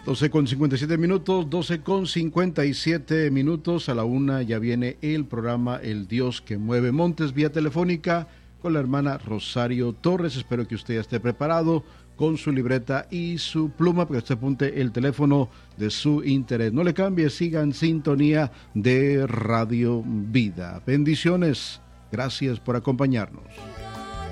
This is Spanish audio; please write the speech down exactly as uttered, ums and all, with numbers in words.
doce con cincuenta y siete minutos, doce con cincuenta y siete minutos, a la una ya viene el programa El Dios que mueve montes vía telefónica con la hermana Rosario Torres. Espero que usted ya esté preparado con su libreta y su pluma para que usted apunte el teléfono de su interés. No le cambie, siga en sintonía de Radio Vida. Bendiciones, gracias por acompañarnos.